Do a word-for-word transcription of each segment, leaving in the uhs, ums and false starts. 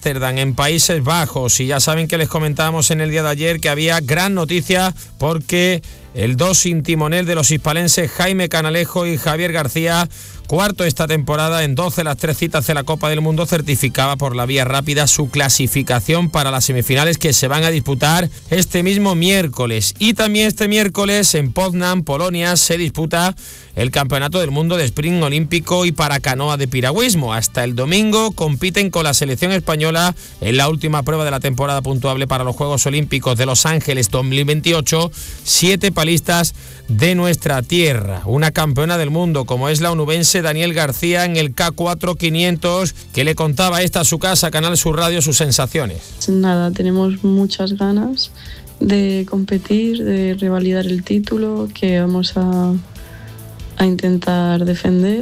Ámsterdam, en Países Bajos. Y ya saben que les comentábamos en el día de ayer que había gran noticia porque el dos sin timonel de los hispalenses Jaime Canalejo y Javier García, cuarto esta temporada en doce las tres citas de la Copa del Mundo, certificaba por la vía rápida su clasificación para las semifinales que se van a disputar este mismo miércoles. Y también este miércoles en Poznań, Polonia, se disputa el Campeonato del Mundo de Sprint Olímpico y para canoa de piragüismo. Hasta el domingo compiten con la selección española en la última prueba de la temporada puntuable para los Juegos Olímpicos de Los Ángeles dos mil veintiocho, siete palistas de nuestra tierra. Una campeona del mundo como es la onubense Daniel García en el K cuatro quinientos, que le contaba esta a su casa, Canal Sur Radio, sus sensaciones. Nada, tenemos muchas ganas de competir, de revalidar el título que vamos a, a intentar defender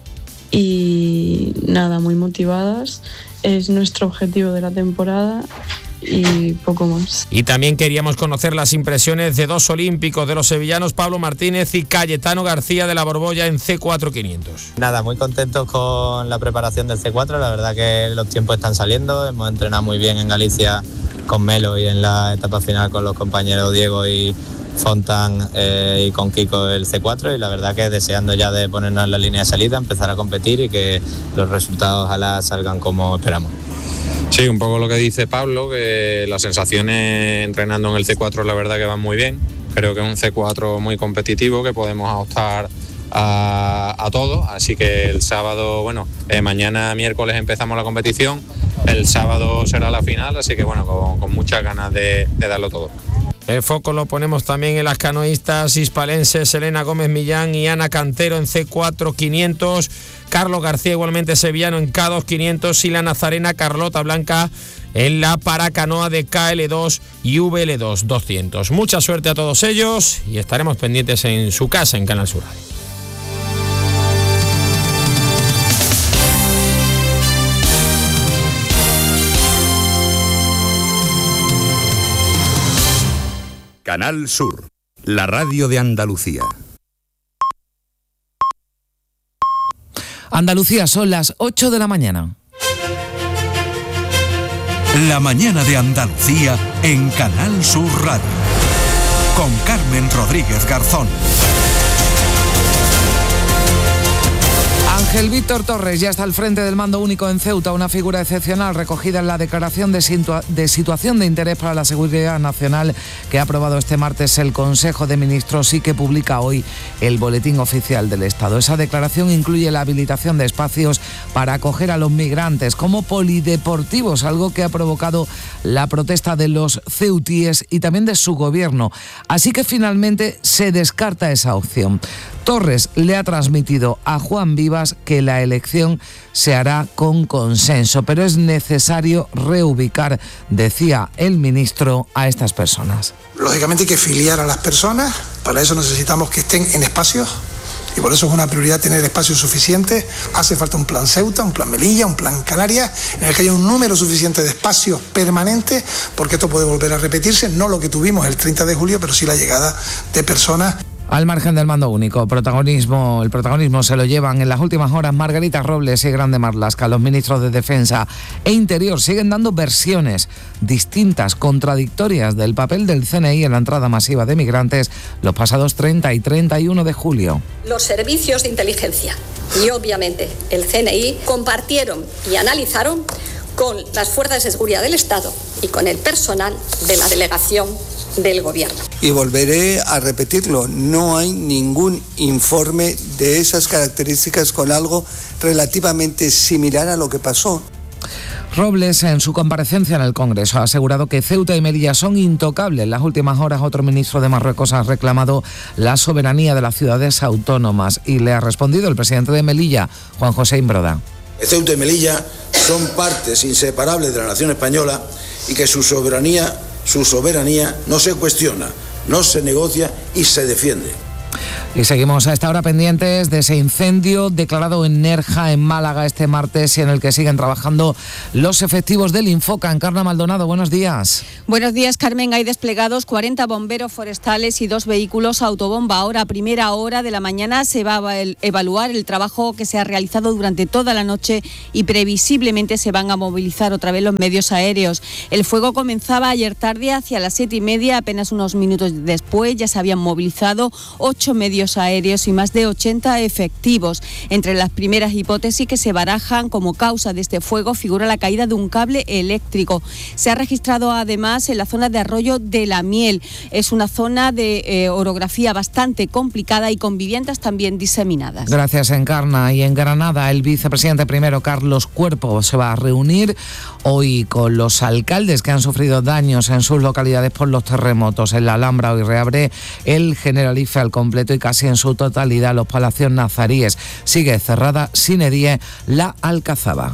y nada, muy motivadas. Es nuestro objetivo de la temporada y poco más. Y también queríamos conocer las impresiones de dos olímpicos, de los sevillanos Pablo Martínez y Cayetano García de la Borbolla en C cuatro quinientos. Nada, muy contentos con la preparación del C cuatro, la verdad que los tiempos están saliendo, hemos entrenado muy bien en Galicia con Melo y en la etapa final con los compañeros Diego y Fontán eh, y con Kiko el C cuatro, y la verdad que deseando ya de ponernos en la línea de salida, empezar a competir y que los resultados ojalá salgan como esperamos. Sí, un poco lo que dice Pablo, que las sensaciones entrenando en el C cuatro la verdad que van muy bien. Creo que es un C cuatro muy competitivo, que podemos optar a, a todo, así que el sábado, bueno, eh, mañana miércoles empezamos la competición, el sábado será la final, así que bueno, con, con muchas ganas de, de darlo todo. El foco lo ponemos también en las canoístas hispalenses Elena Gómez Millán y Ana Cantero en C cuatro quinientos, Carlos García igualmente sevillano en K dos quinientos y la nazarena Carlota Blanca en la paracanoa de K L dos y V L dos doscientos. Mucha suerte a todos ellos y estaremos pendientes en su casa en Canal Sur Radio. Canal Sur, la radio de Andalucía. Andalucía, son las ocho de la mañana. La mañana de Andalucía en Canal Sur Radio. Con Carmen Rodríguez Garzón. Ángel Víctor Torres ya está al frente del mando único en Ceuta, una figura excepcional recogida en la declaración de, situa- de situación de interés para la seguridad nacional que ha aprobado este martes el Consejo de Ministros y que publica hoy el Boletín Oficial del Estado. Esa declaración incluye la habilitación de espacios para acoger a los migrantes como polideportivos, algo que ha provocado la protesta de los ceutíes y también de su gobierno. Así que finalmente se descarta esa opción. Torres le ha transmitido a Juan Vivas que la elección se hará con consenso, pero es necesario reubicar, decía el ministro, a estas personas. Lógicamente hay que filiar a las personas, para eso necesitamos que estén en espacios y por eso es una prioridad tener espacios suficientes. Hace falta un plan Ceuta, un plan Melilla, un plan Canarias, en el que haya un número suficiente de espacios permanentes, porque esto puede volver a repetirse, no lo que tuvimos el treinta de julio, pero sí la llegada de personas. Al margen del mando único, protagonismo, el protagonismo se lo llevan en las últimas horas Margarita Robles y Grande Marlaska. Los ministros de Defensa e Interior siguen dando versiones distintas, contradictorias del papel del C N I en la entrada masiva de migrantes los pasados treinta y treinta y uno de julio. Los servicios de inteligencia y obviamente el C N I compartieron y analizaron con las fuerzas de seguridad del Estado y con el personal de la delegación del gobierno. Y volveré a repetirlo, no hay ningún informe de esas características con algo relativamente similar a lo que pasó. Robles, en su comparecencia en el Congreso, ha asegurado que Ceuta y Melilla son intocables. En las últimas horas, otro ministro de Marruecos ha reclamado la soberanía de las ciudades autónomas y le ha respondido el presidente de Melilla, Juan José Imbroda. Ceuta y Melilla son partes inseparables de la nación española y que su soberanía Su soberanía no se cuestiona, no se negocia y se defiende. Y seguimos a esta hora pendientes de ese incendio declarado en Nerja, en Málaga, este martes, y en el que siguen trabajando los efectivos del Infoca. Encarna Maldonado, buenos días. Buenos días, Carmen. Hay desplegados cuarenta bomberos forestales y dos vehículos autobomba. Ahora, a primera hora de la mañana, se va a evaluar el trabajo que se ha realizado durante toda la noche y previsiblemente se van a movilizar otra vez los medios aéreos. El fuego comenzaba ayer tarde hacia las siete y media. Apenas unos minutos después ya se habían movilizado ocho medios aéreos y más de ochenta efectivos. Entre las primeras hipótesis que se barajan como causa de este fuego figura la caída de un cable eléctrico. Se ha registrado además en la zona de Arroyo de la Miel. Es una zona de eh, orografía bastante complicada y con viviendas también diseminadas. Gracias, Encarna. Y en Granada, el vicepresidente primero, Carlos Cuerpo, se va a reunir hoy con los alcaldes que han sufrido daños en sus localidades por los terremotos. En la Alhambra hoy reabre el Generalife al completo y casi en su totalidad los palacios nazaríes. Sigue cerrada sine die la Alcazaba.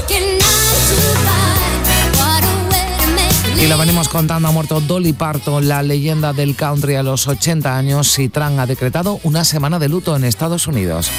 Y lo venimos contando, ha muerto Dolly Parton, la leyenda del country, a los ochenta años. Citran ha decretado una semana de luto en Estados Unidos.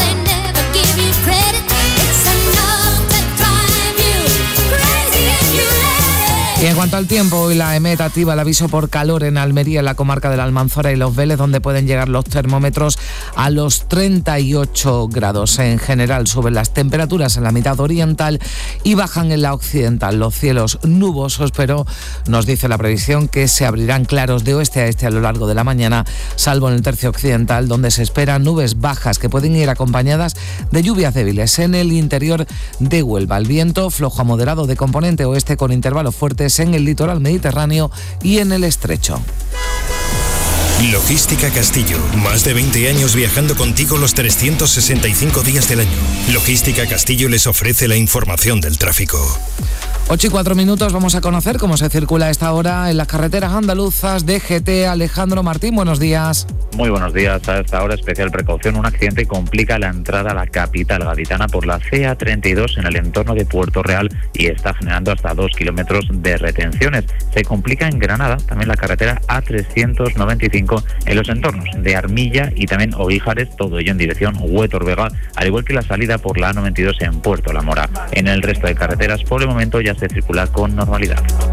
Y en cuanto al tiempo, hoy la EMET activa el aviso por calor en Almería, en la comarca de la Almanzora y Los Vélez, donde pueden llegar los termómetros a los treinta y ocho grados. En general suben las temperaturas en la mitad oriental y bajan en la occidental. Los cielos nubosos, pero nos dice la previsión que se abrirán claros de oeste a este a lo largo de la mañana, salvo en el tercio occidental, donde se esperan nubes bajas que pueden ir acompañadas de lluvias débiles. En el interior de Huelva, el viento flojo a moderado de componente oeste con intervalos fuertes en el litoral mediterráneo y en el estrecho. Logística Castillo, más de veinte años viajando contigo los trescientos sesenta y cinco días del año. Logística Castillo les ofrece la información del tráfico. ocho y cuatro minutos, vamos a conocer cómo se circula a esta hora en las carreteras andaluzas. D G T, Alejandro Martín, buenos días. Muy buenos días. A esta hora, especial precaución, un accidente complica la entrada a la capital gaditana por la C A treinta y dos en el entorno de Puerto Real y está generando hasta dos kilómetros de retenciones. Se complica en Granada también la carretera A trescientos noventa y cinco en los entornos de Armilla y también Oríjares, todo ello en dirección Huétor Vega, al igual que la salida por la A noventa y dos en Puerto La Mora. En el resto de carreteras, por el momento, ya se circula con normalidad.